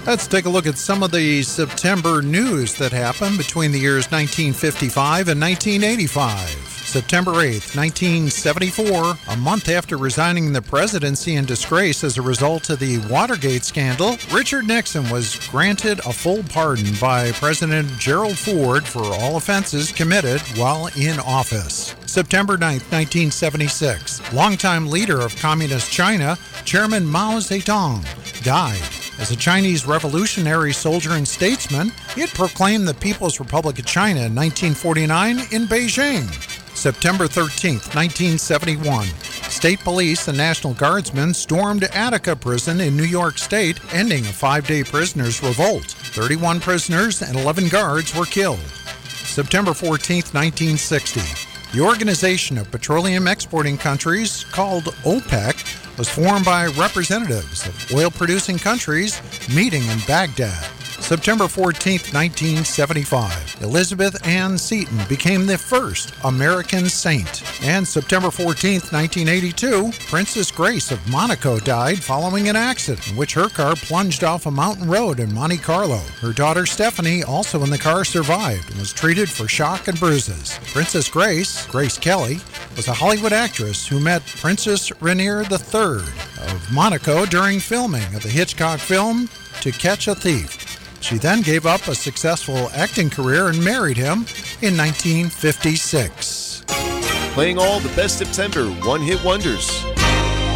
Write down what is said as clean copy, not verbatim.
Let's take a look at some of the September news that happened between the years 1955 and 1985. September 8th, 1974, a month after resigning the presidency in disgrace as a result of the Watergate scandal, Richard Nixon was granted a full pardon by President Gerald Ford for all offenses committed while in office. September 9th, 1976, longtime leader of Communist China, Chairman Mao Zedong, died. As a Chinese revolutionary soldier and statesman, he had proclaimed the People's Republic of China in 1949 in Beijing. September 13th, 1971, state police and National Guardsmen stormed Attica Prison in New York State, ending a 5-day prisoners' revolt. 31 prisoners and 11 guards were killed. September 14th, 1960, the Organization of Petroleum Exporting Countries, called OPEC, was formed by representatives of oil-producing countries meeting in Baghdad. September 14th, 1975, Elizabeth Ann Seton became the first American saint. And September 14th, 1982, Princess Grace of Monaco died following an accident in which her car plunged off a mountain road in Monte Carlo. Her daughter Stephanie, also in the car, survived and was treated for shock and bruises. Princess Grace Kelly, was a Hollywood actress who met Princess Rainier III of Monaco during filming of the Hitchcock film To Catch a Thief. She then gave up a successful acting career and married him in 1956. Playing all the best September one-hit wonders.